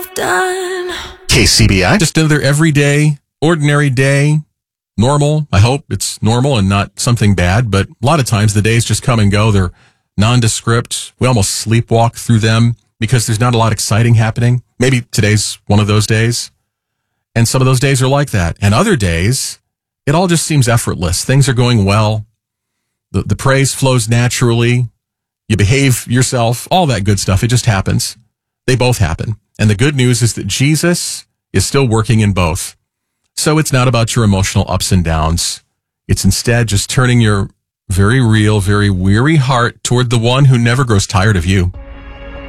Done. KCBI. Just another everyday, ordinary day. Normal. I hope it's normal and not something bad, but a lot of times the days just come and go. They're nondescript. We almost sleepwalk through them because there's not a lot exciting happening. Maybe today's one of those days. And some of those days are like that. And other days, it all just seems effortless. Things are going well. The praise flows naturally. You behave yourself, all that good stuff. It just happens. They both happen. And the good news is that Jesus is still working in both. So it's not about your emotional ups and downs. It's instead just turning your very real, very weary heart toward the one who never grows tired of you.